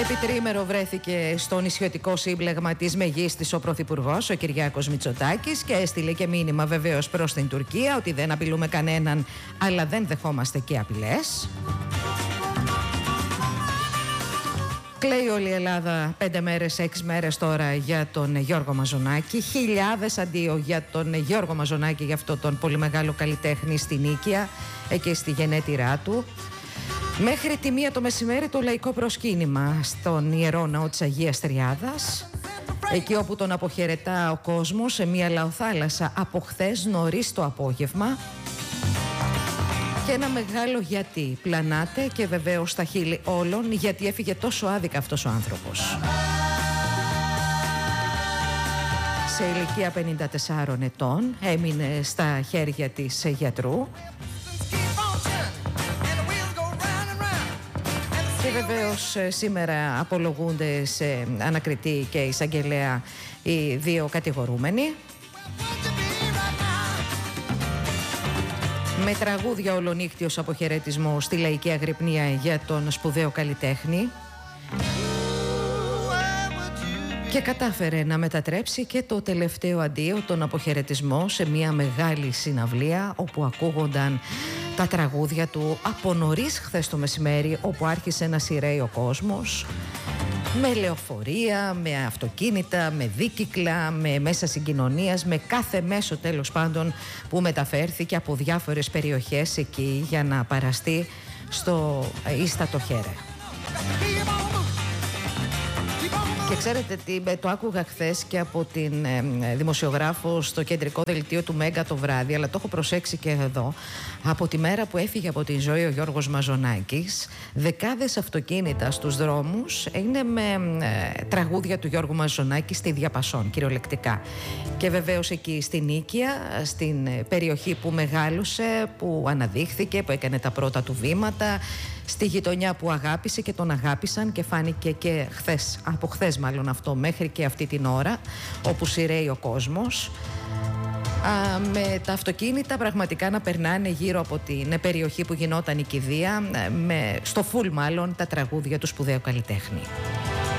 Επιτρίμερο βρέθηκε στο νησιωτικό σύμπλεγμα της Μεγίστης ο Πρωθυπουργός, ο Κυριάκος Μητσοτάκης, και έστειλε και μήνυμα βεβαίως προς την Τουρκία ότι δεν απειλούμε κανέναν, αλλά δεν δεχόμαστε και απειλές. Κλαίει όλη η Ελλάδα 5 μέρες, 6 μέρες τώρα για τον Γιώργο Μαζονάκη. Χιλιάδες αντίο για τον Γιώργο Μαζονάκη, για αυτό τον πολύ μεγάλο καλλιτέχνη στη Νίκαια, εκεί στη γενέτειρά του. Μέχρι τη 1 το μεσημέρι το λαϊκό προσκύνημα στον Ιερό Ναό της Αγίας Τριάδας, εκεί όπου τον αποχαιρετά ο κόσμος σε μια λαοθάλασσα από χθες νωρίς το απόγευμα. Και ένα μεγάλο γιατί πλανάται και βεβαίως στα χείλη όλων, γιατί έφυγε τόσο άδικα αυτός ο άνθρωπος. Σε ηλικία 54 ετών έμεινε στα χέρια της γιατρού. Και βεβαίως σήμερα απολογούνται σε ανακριτή και εισαγγελέα οι 2 κατηγορούμενοι. Με τραγούδια ολονύχτιος αποχαιρετισμό στη λαϊκή αγρυπνία για τον σπουδαίο καλλιτέχνη. Και κατάφερε να μετατρέψει και το τελευταίο αντίο, τον αποχαιρετισμό, σε μια μεγάλη συναυλία όπου ακούγονταν τα τραγούδια του από νωρίς χθες το μεσημέρι, όπου άρχισε να σειραίει ο κόσμος με λεωφορεία, με αυτοκίνητα, με δίκυκλα, με μέσα συγκοινωνίας, με κάθε μέσο τέλος πάντων που μεταφέρθηκε από διάφορες περιοχές εκεί για να παραστεί στο ίστατο χέρε. Και ξέρετε τι, το άκουγα χθες και από την δημοσιογράφο στο κεντρικό δελτίο του Μέγκα το βράδυ, αλλά το έχω προσέξει και εδώ. Από τη μέρα που έφυγε από τη ζωή ο Γιώργος Μαζονάκης, δεκάδες αυτοκίνητα στους δρόμους είναι με τραγούδια του Γιώργου Μαζονάκη στη διαπασόν, κυριολεκτικά. Και βεβαίως εκεί στη Νίκαια, στην περιοχή που μεγάλωσε, που αναδείχθηκε, που έκανε τα πρώτα του βήματα, στη γειτονιά που αγάπησε και τον αγάπησαν, και φάνηκε και χθες, από χθες μάλλον αυτό, μέχρι και αυτή την ώρα, όπου σειραίει ο κόσμος, με τα αυτοκίνητα πραγματικά να περνάνε γύρω από την περιοχή που γινόταν η κηδεία, στο φουλ μάλλον τα τραγούδια του σπουδαίου καλλιτέχνη.